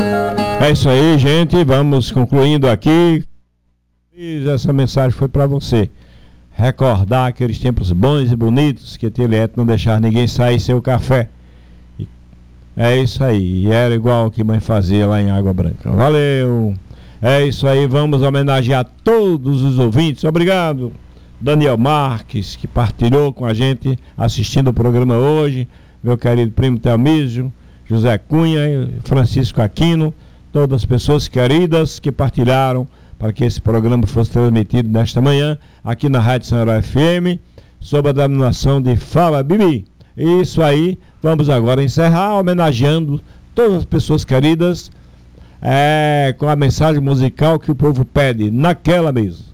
É isso aí, gente. Vamos concluindo aqui. Essa mensagem foi para você. Recordar aqueles tempos bons e bonitos que Teliete não deixava ninguém sair sem o café. É isso aí. E era igual o que mãe fazia lá em Água Branca. Valeu. É isso aí. Vamos homenagear todos os ouvintes. Obrigado. Daniel Marques, que partilhou com a gente assistindo o programa hoje. Meu querido primo Telmísio, José Cunha, Francisco Aquino. Todas as pessoas queridas que partilharam para que esse programa fosse transmitido nesta manhã, aqui na Rádio São Herói FM, sob a denominação de Fala Bibi. Isso aí, vamos agora encerrar homenageando todas as pessoas queridas, com a mensagem musical que o povo pede, naquela mesmo.